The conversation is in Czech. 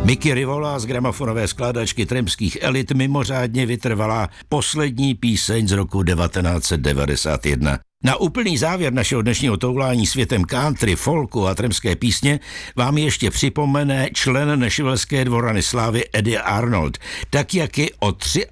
Mickey Rivola z gramofonové skládačky Trampských elit mimořádně vytrvalá poslední píseň z roku 1991. Na úplný závěr našeho dnešního toulání světem country, folku a trampské písně vám ještě připomene člen nešvilské dvorany slávy Eddie Arnold, tak jak je o